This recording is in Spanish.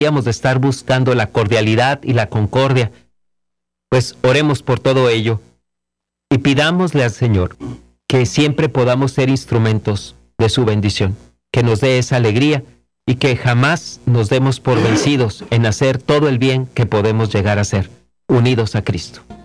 deberíamos de estar buscando la cordialidad y la concordia. Pues oremos por todo ello y pidámosle al Señor que siempre podamos ser instrumentos de su bendición, que nos dé esa alegría y que jamás nos demos por vencidos en hacer todo el bien que podemos llegar a hacer, unidos a Cristo.